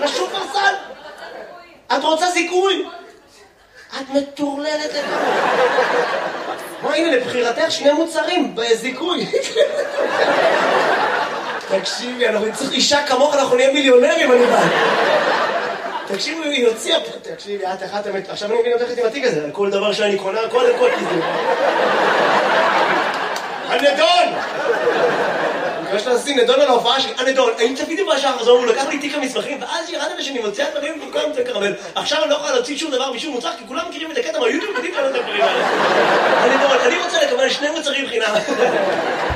לשופרסל? את רוצה זיכוי? את מטורללת לך. מה, הנה, לבחירתך 2 מוצרים בזיכוי. תקשיבי, אנחנו נצטרך אישה כמוך, אנחנו נהיה מיליונרים, אני בא. תקשיבי, היא הוציאה פה. תקשיבי, את אחת אמת. עכשיו אני מבין אותך עם התיק הזה, על כל דבר שאני קונה, קודם כל כזה. הנדון! אני חושב לשים נדון על ההופעה שלי, הנדון, האם צפיתי בשעה חזור, הוא לקח לי תיק המסמכים, ואז ירדתי שאני מוציאה דברים במקום את הקרמל. עכשיו אני לא יכולה להוציא שום דבר משום מוצר, כי כולם מכירים את הקטע מהיוטיוב, יודעים שאני לא את הדברים האלה. הנדון, אני רוצה לקבל 2 מוצרים חינם.